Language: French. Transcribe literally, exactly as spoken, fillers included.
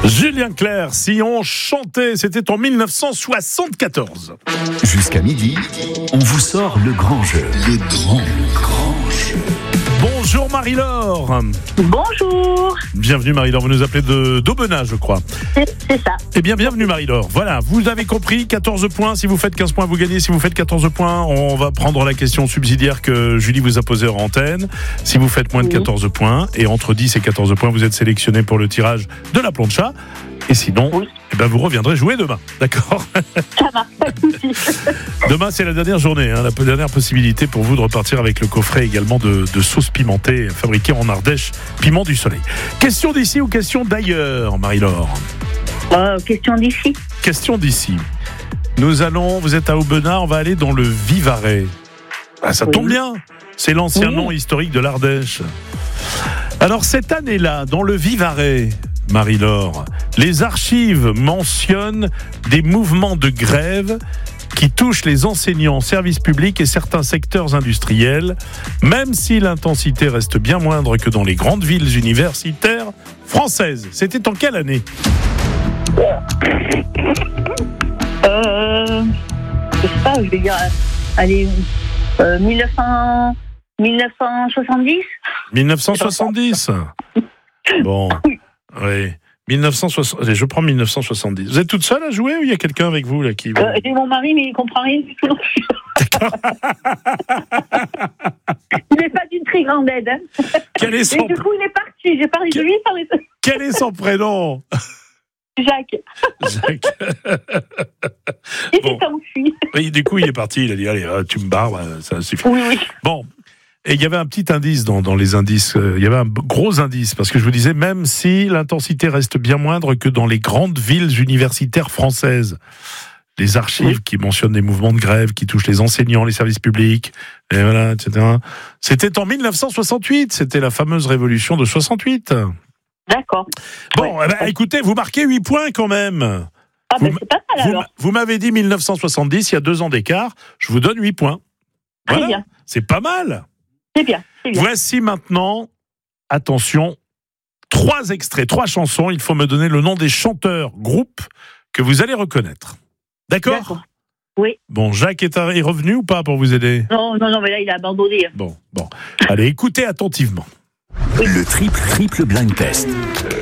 Julien Clerc, si on chantait, c'était en mille neuf cent soixante-quatorze. Jusqu'à midi, on vous sort le grand jeu. Le grand, grand jeu. Bonjour Marie-Laure. Bonjour. Bienvenue Marie-Laure, vous nous appelez de d'Aubenas, je crois. C'est, c'est ça. Eh bien, bienvenue Marie-Laure. Voilà, vous avez compris, quatorze points. Si vous faites quinze points, vous gagnez. Si vous faites quatorze points, on va prendre la question subsidiaire que Julie vous a posée en antenne. Si vous faites moins de quatorze points, et entre dix et quatorze points, vous êtes sélectionné pour le tirage de la plancha. Et sinon, oui. eh ben vous reviendrez jouer demain. D'accord ? Ça marche, pas de souci. Demain, c'est la dernière journée, hein, la dernière possibilité pour vous de repartir avec le coffret également de, de sauce pimentée fabriquée en Ardèche, piment du soleil. Question d'ici ou question d'ailleurs, Marie-Laure ? euh, Question d'ici. Question d'ici. Nous allons, vous êtes à Aubenas, on va aller dans le Vivarais. Ah, ça oui. tombe bien, c'est l'ancien oui. nom historique de l'Ardèche. Alors cette année-là, dans le Vivarais, Marie-Laure, les archives mentionnent des mouvements de grève qui touchent les enseignants, services publics et certains secteurs industriels, même si l'intensité reste bien moindre que dans les grandes villes universitaires françaises. C'était en quelle année ? Euh, je sais pas, je vais dire, allez, euh, mille neuf cents, mille neuf cent soixante-dix mille neuf cent soixante-dix Bon, oui. mille neuf cent soixante Allez, je prends mille neuf cent soixante-dix. Vous êtes toute seule à jouer ou il y a quelqu'un avec vous là qui... euh, J'ai mon mari, mais il comprend rien du tout. D'accord. Il n'est pas d'une très grande aide. Hein. Quel est son... Et du coup, il est parti. J'ai parlé Quel... de lui sans les... Quel est son prénom ? Jacques. Jacques. Il bon. s'est enfui. Oui, du coup, il est parti. Il a dit, allez, tu me barres, ça suffit. Oui, oui. Bon. Et il y avait un petit indice dans, dans les indices. Il y avait un gros indice, parce que je vous disais, même si l'intensité reste bien moindre que dans les grandes villes universitaires françaises, les archives oui. qui mentionnent des mouvements de grève, qui touchent les enseignants, les services publics, et voilà, et cetera. C'était en mille neuf cent soixante-huit. C'était la fameuse révolution de soixante-huit. D'accord. Bon, ouais. eh ben, écoutez, vous marquez huit points quand même. Ah ben, c'est pas mal, vous, alors. Vous m'avez dit mille neuf cent soixante-dix, il y a deux ans d'écart. Je vous donne huit points. Très voilà. bien. C'est pas mal. C'est bien, c'est bien. Voici maintenant, attention, trois extraits, trois chansons. Il faut me donner le nom des chanteurs, groupes que vous allez reconnaître. D'accord ? D'accord. Oui. Bon, Jacques est, est revenu ou pas pour vous aider ? Non, non, non, mais là, il a abandonné. Bon, bon. Allez, écoutez attentivement. Le triple, triple blind test.